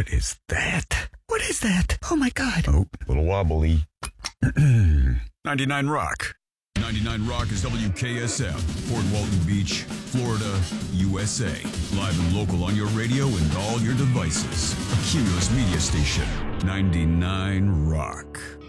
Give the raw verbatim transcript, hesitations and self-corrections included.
What is that? What is that? Oh, my God. Oh, a little wobbly. ninety-nine Rock. ninety-nine Rock is W K S F, Fort Walton Beach, Florida, U S A. Live and local on your radio and all your devices. A Cumulus media station. ninety-nine Rock.